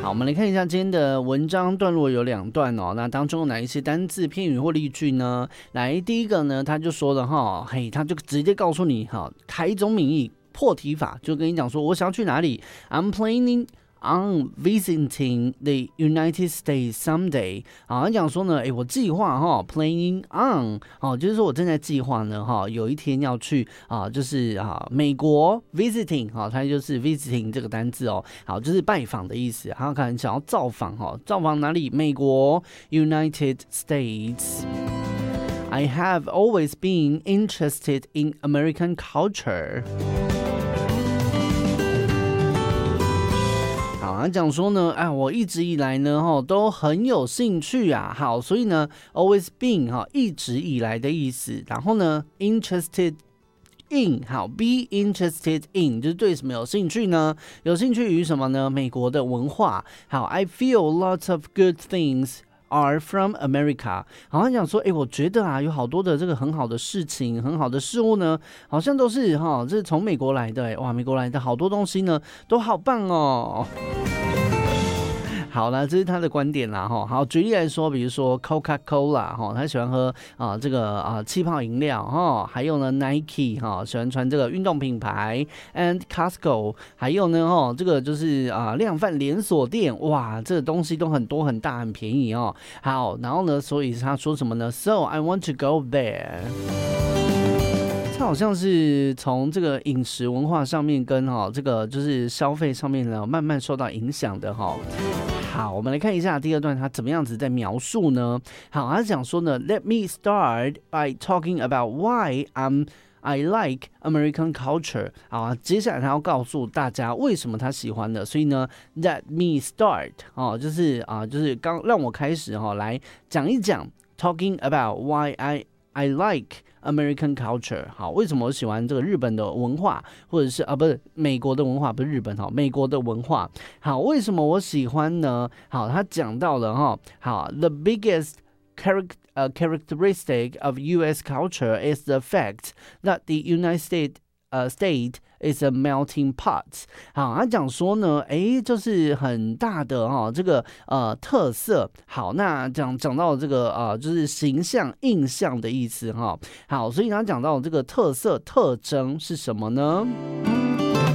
好，我们来看一下今天的文章段落有2段哦。那当中有哪一些单字、片语或例句呢？来，第一个呢，他就说了哈，嘿，他就直接告诉你哈，开宗明义破题法，就跟你讲说，我想要去哪里 ，I'm planning on visiting the United States someday。好，他讲说呢，我计划哈 ，planning on， 就是说我正在计划呢哈，有一天要去就是美国 visiting， 它就是 visiting 这个单字哦，好，就是拜访的意思。他可能想要造访哈，造访哪里？美国 United States。I have always been interested in American culture。他讲说呢，我一直以来呢，都很有兴趣啊。好，所以呢 ，always been 一直以来的意思。然后呢 ，interested in 好 ，be interested in 就是对什么有兴趣呢？有兴趣于什么呢？美国的文化。好 ，I feel lots of good things。are from America。 好像讲说，我觉得有好多的这个很好的事情、很好的事物呢，好像都是这是从美国来的。哇，美国来的好多东西呢，都好棒哦。好啦，这是他的观点啦。好，举例来说，比如说 Coca-Cola 他喜欢喝这个气泡饮料还有呢 Nike 喜欢穿这个运动品牌 ，and Costco， 还有呢这个就是量贩连锁店，哇，这个东西都很多很大很便宜哦。好，然后呢，所以他说什么呢 ？So I want to go there。它好像是从这个饮食文化上面跟这个就是消费上面呢慢慢受到影响的哈。好，我们来看一下第2段它怎么样子在描述呢？好，他讲说呢 ，Let me start by talking about why I like American culture。好，接下来他要告诉大家为什么他喜欢的，所以呢 ，Let me start 就是刚让我开始来讲一讲 talking about why I like American culture。 好，为什么我喜欢这个日本的文化，或者是不是美国的文化，不是日本美国的文化。好，为什么我喜欢呢？好，他讲到了好 ，the biggest characteristic of U.S. culture is the fact that the United States is a melting pot。 好，他讲说呢，就是很大的这个特色。好，那讲到这个就是形象印象的意思好，所以他讲到这个特色特征是什么呢？